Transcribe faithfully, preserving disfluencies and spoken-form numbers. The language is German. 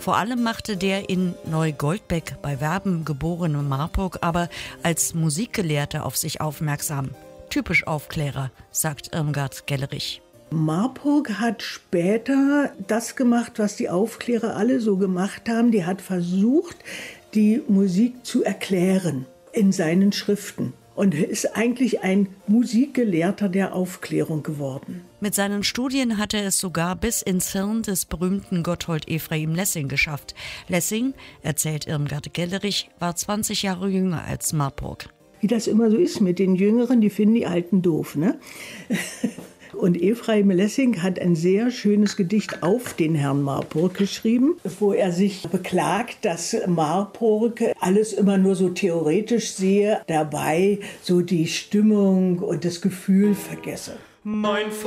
Vor allem machte der in Neugoldbeck bei Werben geborene Marburg aber als Musikgelehrter auf sich aufmerksam. Typisch Aufklärer, sagt Irmgard Gellerich. Marburg hat später das gemacht, was die Aufklärer alle so gemacht haben. Die hat versucht, die Musik zu erklären in seinen Schriften. Und ist eigentlich ein Musikgelehrter der Aufklärung geworden. Mit seinen Studien hat er es sogar bis ins Hirn des berühmten Gotthold Ephraim Lessing geschafft. Lessing, erzählt Irmgard Gellerich, war zwanzig Jahre jünger als Marburg. Wie das immer so ist mit den Jüngeren, die finden die Alten doof, ne? Und Ephraim Lessing hat ein sehr schönes Gedicht auf den Herrn Marburg geschrieben, wo er sich beklagt, dass Marburg alles immer nur so theoretisch sehe, dabei so die Stimmung und das Gefühl vergesse. Mein